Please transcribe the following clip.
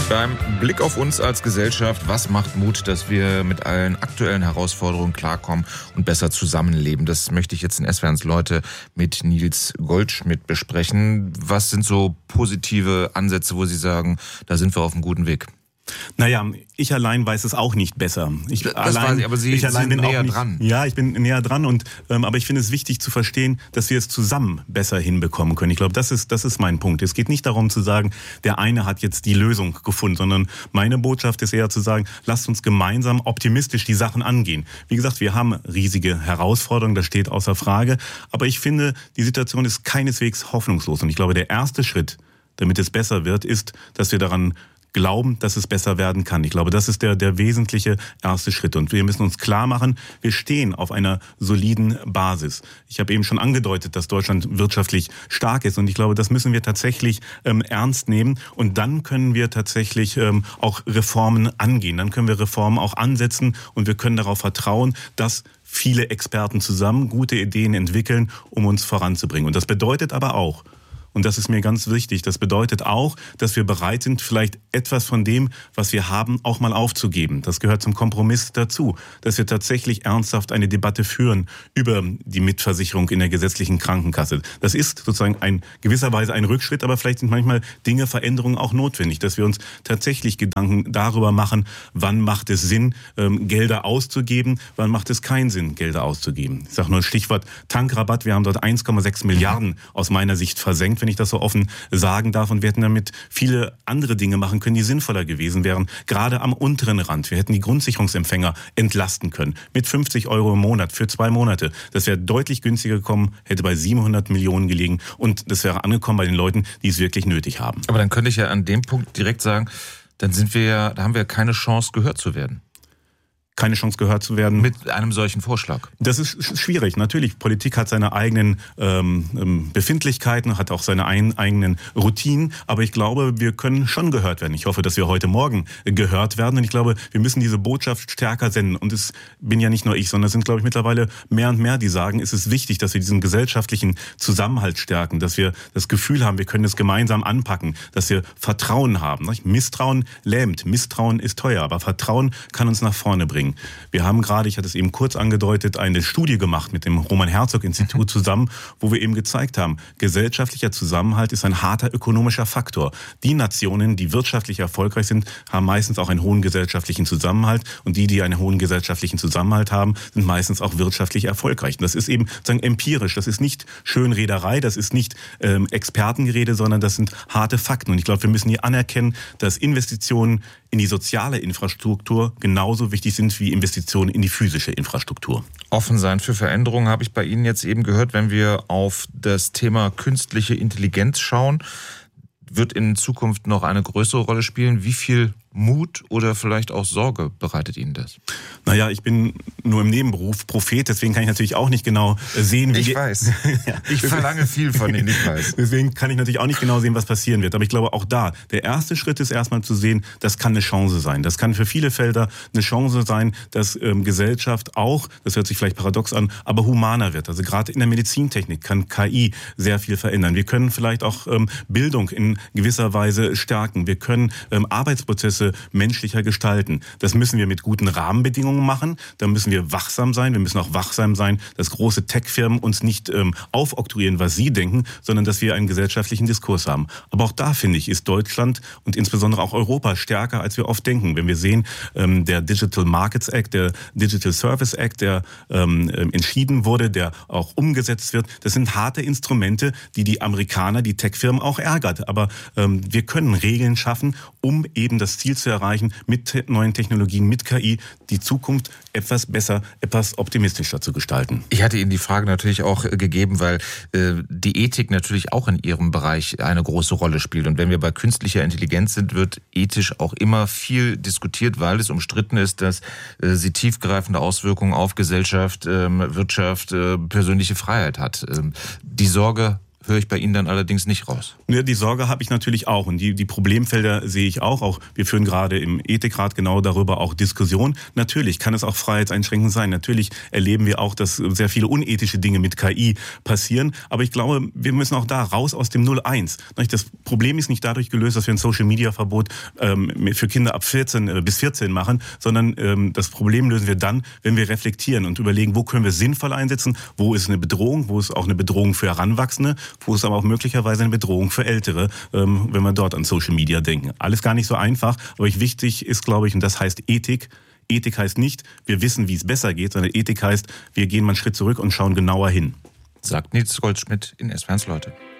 Beim Blick auf uns als Gesellschaft, was macht Mut, dass wir mit allen aktuellen Herausforderungen klarkommen und besser zusammenleben? Das möchte ich jetzt in SWRs Leute mit Nils Goldschmidt besprechen. Was sind so positive Ansätze, wo Sie sagen, da sind wir auf einem guten Weg? Naja, ich allein weiß es auch nicht besser. Aber Sie sind näher dran. Ja, ich bin näher dran aber ich finde es wichtig zu verstehen, dass wir es zusammen besser hinbekommen können. Ich glaube, das ist mein Punkt. Es geht nicht darum zu sagen, der eine hat jetzt die Lösung gefunden, sondern meine Botschaft ist eher zu sagen, lasst uns gemeinsam optimistisch die Sachen angehen. Wie gesagt, wir haben riesige Herausforderungen, das steht außer Frage. Aber ich finde, die Situation ist keineswegs hoffnungslos. Und ich glaube, der erste Schritt, damit es besser wird, ist, dass wir daran glauben, dass es besser werden kann. Ich glaube, das ist der wesentliche erste Schritt. Und wir müssen uns klar machen, wir stehen auf einer soliden Basis. Ich habe eben schon angedeutet, dass Deutschland wirtschaftlich stark ist. Und ich glaube, das müssen wir tatsächlich ernst nehmen. Und dann können wir tatsächlich auch Reformen angehen. Dann können wir Reformen auch ansetzen. Und wir können darauf vertrauen, dass viele Experten zusammen gute Ideen entwickeln, um uns voranzubringen. Und das bedeutet aber auch, und das ist mir ganz wichtig, das bedeutet auch, dass wir bereit sind, vielleicht etwas von dem, was wir haben, auch mal aufzugeben. Das gehört zum Kompromiss dazu, dass wir tatsächlich ernsthaft eine Debatte führen über die Mitversicherung in der gesetzlichen Krankenkasse. Das ist sozusagen gewisserweise ein Rückschritt, aber vielleicht sind manchmal Veränderungen auch notwendig, dass wir uns tatsächlich Gedanken darüber machen, wann macht es Sinn, Gelder auszugeben, wann macht es keinen Sinn, Gelder auszugeben. Ich sage nur ein Stichwort Tankrabatt. Wir haben dort 1,6 Milliarden aus meiner Sicht versenkt, wenn ich das so offen sagen darf. Und wir hätten damit viele andere Dinge machen können, die sinnvoller gewesen wären, gerade am unteren Rand. Wir hätten die Grundsicherungsempfänger entlasten können mit 50 € im Monat für 2 Monate. Das wäre deutlich günstiger gekommen, hätte bei 700 Millionen gelegen und das wäre angekommen bei den Leuten, die es wirklich nötig haben. Aber dann könnte ich ja an dem Punkt direkt sagen, da haben wir keine Chance, gehört zu werden. Keine Chance gehört zu werden. Mit einem solchen Vorschlag. Das ist schwierig. Natürlich, Politik hat seine eigenen Befindlichkeiten, hat auch seine eigenen Routinen. Aber ich glaube, wir können schon gehört werden. Ich hoffe, dass wir heute Morgen gehört werden. Und ich glaube, wir müssen diese Botschaft stärker senden. Und es bin ja nicht nur ich, sondern es sind, glaube ich, mittlerweile mehr und mehr, die sagen, es ist wichtig, dass wir diesen gesellschaftlichen Zusammenhalt stärken, dass wir das Gefühl haben, wir können es gemeinsam anpacken, dass wir Vertrauen haben. Misstrauen lähmt, Misstrauen ist teuer, aber Vertrauen kann uns nach vorne bringen. Wir haben gerade, ich hatte es eben kurz angedeutet, eine Studie gemacht mit dem Roman-Herzog-Institut zusammen, wo wir eben gezeigt haben, gesellschaftlicher Zusammenhalt ist ein harter ökonomischer Faktor. Die Nationen, die wirtschaftlich erfolgreich sind, haben meistens auch einen hohen gesellschaftlichen Zusammenhalt und die einen hohen gesellschaftlichen Zusammenhalt haben, sind meistens auch wirtschaftlich erfolgreich. Und das ist eben sozusagen empirisch, das ist nicht Schönrederei, das ist nicht Expertengerede, sondern das sind harte Fakten. Und ich glaube, wir müssen hier anerkennen, dass Investitionen in die soziale Infrastruktur genauso wichtig sind wie Investitionen in die physische Infrastruktur. Offen sein für Veränderungen habe ich bei Ihnen jetzt eben gehört. Wenn wir auf das Thema künstliche Intelligenz schauen, wird in Zukunft noch eine größere Rolle spielen. Wie viel Mut oder vielleicht auch Sorge bereitet Ihnen das? Naja, ich bin nur im Nebenberuf Prophet, deswegen kann ich natürlich auch nicht genau sehen, wie... Ich weiß. Ich verlange viel von Ihnen, ich weiß. Deswegen kann ich natürlich auch nicht genau sehen, was passieren wird. Aber ich glaube auch da, der erste Schritt ist erstmal zu sehen, das kann eine Chance sein. Das kann für viele Felder eine Chance sein, dass Gesellschaft auch, das hört sich vielleicht paradox an, aber humaner wird. Also gerade in der Medizintechnik kann KI sehr viel verändern. Wir können vielleicht auch Bildung in gewisser Weise stärken. Wir können Arbeitsprozesse menschlicher gestalten. Das müssen wir mit guten Rahmenbedingungen machen. Da müssen wir wachsam sein. Wir müssen auch wachsam sein, dass große Tech-Firmen uns nicht aufoktroyieren, was sie denken, sondern dass wir einen gesellschaftlichen Diskurs haben. Aber auch da, finde ich, ist Deutschland und insbesondere auch Europa stärker, als wir oft denken. Wenn wir sehen, der Digital Markets Act, der Digital Service Act, der entschieden wurde, der auch umgesetzt wird, das sind harte Instrumente, die Amerikaner, die Tech-Firmen auch ärgert. Aber wir können Regeln schaffen, um eben das Ziel zu erreichen, mit neuen Technologien, mit KI, die Zukunft etwas besser, etwas optimistischer zu gestalten. Ich hatte Ihnen die Frage natürlich auch gegeben, weil die Ethik natürlich auch in Ihrem Bereich eine große Rolle spielt. Und wenn wir bei künstlicher Intelligenz sind, wird ethisch auch immer viel diskutiert, weil es umstritten ist, dass sie tiefgreifende Auswirkungen auf Gesellschaft, Wirtschaft, persönliche Freiheit hat. Die Sorge höre ich bei Ihnen dann allerdings nicht raus. Ja, die Sorge habe ich natürlich auch und die Problemfelder sehe ich auch. Wir führen gerade im Ethikrat genau darüber auch Diskussion. Natürlich kann es auch freiheitseinschränkend sein. Natürlich erleben wir auch, dass sehr viele unethische Dinge mit KI passieren. Aber ich glaube, wir müssen auch da raus aus dem 0-1. Das Problem ist nicht dadurch gelöst, dass wir ein Social-Media-Verbot für Kinder ab 14 bis 14 machen, sondern das Problem lösen wir dann, wenn wir reflektieren und überlegen, wo können wir sinnvoll einsetzen, wo ist eine Bedrohung, wo ist auch eine Bedrohung für Heranwachsende, wo ist aber auch möglicherweise eine Bedrohung für Ältere, wenn wir dort an Social Media denken. Alles gar nicht so einfach, aber wichtig ist, glaube ich, und das heißt Ethik. Ethik heißt nicht, wir wissen, wie es besser geht, sondern Ethik heißt, wir gehen mal einen Schritt zurück und schauen genauer hin. Sagt Nils Goldschmidt in SWR1 Leute.